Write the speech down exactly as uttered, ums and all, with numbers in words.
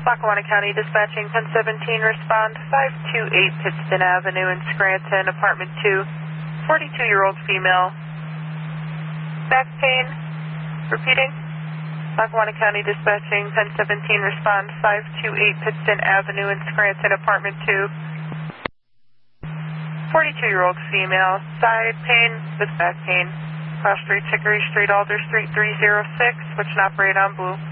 Lackawanna County Dispatching, ten seventeen, respond five two eight Pittston Avenue in Scranton, apartment two, forty-two-year-old female. Back pain. Repeating. Lackawanna County Dispatching, ten seventeen, respond five two eight Pittston Avenue in Scranton, apartment two, forty-two-year-old female. Side pain with back pain. Cross Street, Hickory Street, Alder Street, three oh six. Switch and operate on Blue.